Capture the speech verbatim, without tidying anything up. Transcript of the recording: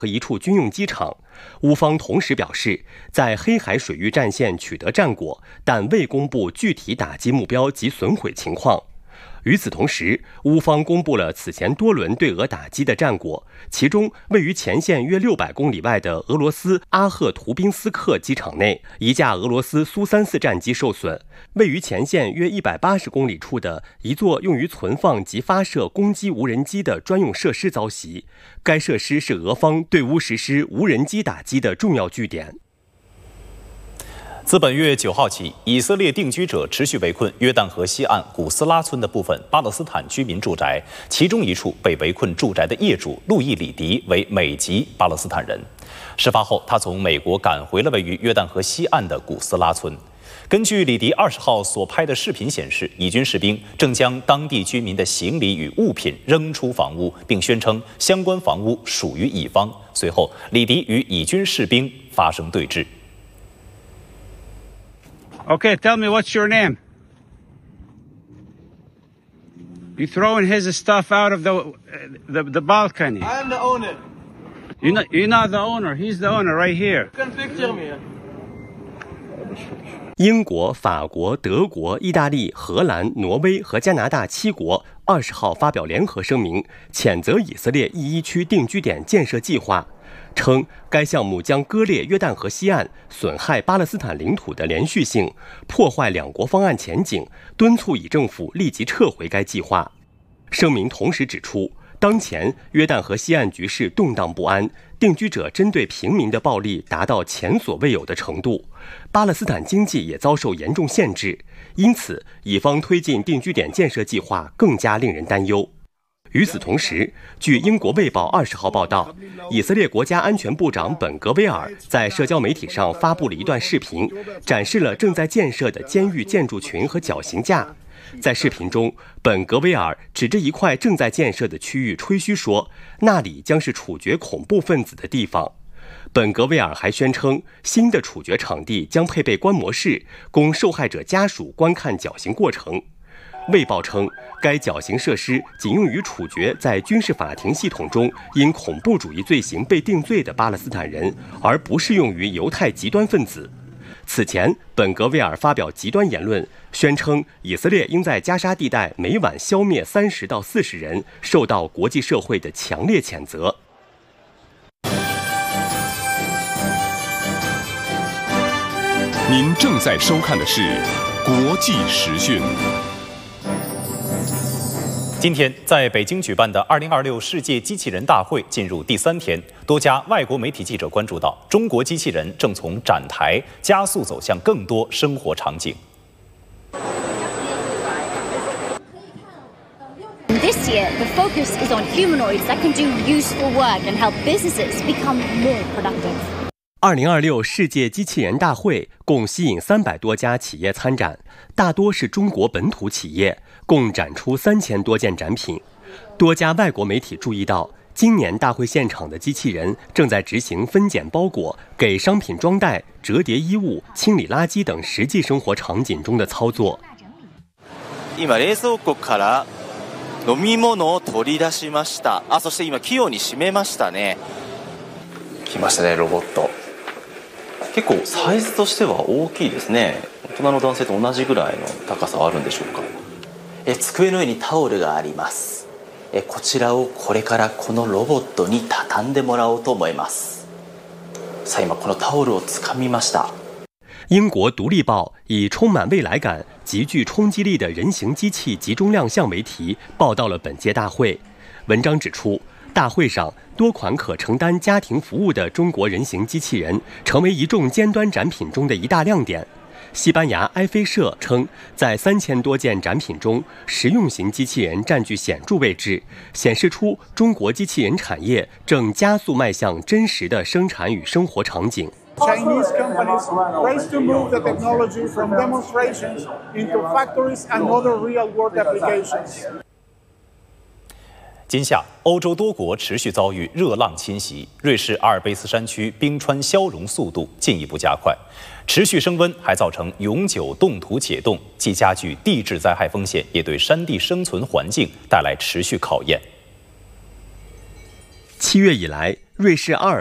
和一处军用机场。乌方同时表示，在黑海水域战线取得战果，但未公布具体打击目标及损毁情况。与此同时，乌方公布了此前多轮对俄打击的战果，其中位于前线约六百公里外的俄罗斯阿赫图宾斯克机场内，一架俄罗斯苏三四战机受损；位于前线约一百八十公里处的一座用于存放及发射攻击无人机的专用设施遭袭，该设施是俄方对乌实施无人机打击的重要据点。 自本月九号起，以色列定居者持续围困约旦河西岸古斯拉村的部分巴勒斯坦居民住宅，其中一处被围困住宅的业主路易·里迪为美籍巴勒斯坦人。事发后，他从美国赶回了位于约旦河西岸的古斯拉村。根据里迪二十号所拍的视频显示，以军士兵正将当地居民的行李与物品扔出房屋，并宣称相关房屋属于乙方。随后，里迪与以军士兵发生对峙。 Okay, tell me what's your name? You throwing his stuff out of the the, the balcony. I'm the owner. You're not, you're not the owner. He's the owner right here. You can picture me. 英国、法国、德国、意大利、荷兰、挪威和加拿大七国二十号发表联合声明，谴责以色列一一区定居点建设计划，称该项目将割裂约旦河西岸，损害巴勒斯坦领土的连续性，破坏两国方案前景，敦促以政府立即撤回该计划。声明同时指出，当前约旦河西岸局势动荡不安，定居者针对平民的暴力达到前所未有的程度，巴勒斯坦经济也遭受严重限制，因此以方推进定居点建设计划更加令人担忧。与此同时，据英国《卫报》二十号报道，以色列国家安全部长本格威尔在社交媒体上发布了一段视频，展示了正在建设的监狱建筑群和绞刑架。在视频中，本格威尔指着一块正在建设的区域吹嘘说，那里将是处决恐怖分子的地方。本格威尔还宣称，新的处决场地将配备观摩室，供受害者家属观看绞刑过程。卫报称，该绞刑设施仅用于处决在军事法庭系统中因恐怖主义罪行被定罪的巴勒斯坦人，而不适用于犹太极端分子。此前，本格威尔发表极端言论，宣称以色列应在加沙地带每晚消灭三十到四十人，受到国际社会的强烈谴责。 您正在收看的是国际时讯。 今天在北京举办的二零二六世界机器人大会进入第三天，多家外国媒体记者关注到，中国机器人正从展台加速走向更多生活场景。 This year, the focus is on humanoids that can do useful work and help businesses become more productive. 二零二六世界机器人大会共吸引三百多家企业参展，大多是中国本土企业，共展出三千多件展品。多家外国媒体注意到，今年大会现场的机器人正在执行分拣包裹、给商品装袋、折叠衣物、清理垃圾等实际生活场景中的操作。 今冷蔵庫から飲み物を取り出しました。あ、そして今器用に閉めましたね。来ましたね、ロボット。結構サイズとしては大きいですね。大人の男性と同じぐらいの高さはあるんでしょうか。え、机の上にタオルがあります。え、こちらをこれからこのロボットに畳んでもらおうと思います。さあ今このタオルを掴みました。 英国《独立报》以充满未来感、极具冲击力的人形机器集中亮相为题，报道了本届大会。文章指出，大会上多款可承担家庭服务的中国人形机器人成为一众尖端展品中的一大亮点。西班牙埃菲社称，在三千多件展品中，实用型机器人占据显著位置，显示出中国机器人产业正加速迈向真实的生产与生活场景。 Chinese companies race to move the technology from demonstrations into factories and other real-world applications. 今夏，欧洲多国持续遭遇热浪侵袭，瑞士阿尔卑斯山区冰川消融速度进一步加快，持续升温还造成永久冻土解冻，既加剧地质灾害风险，也对山地生存环境带来持续考验。 七月以来， 瑞士阿尔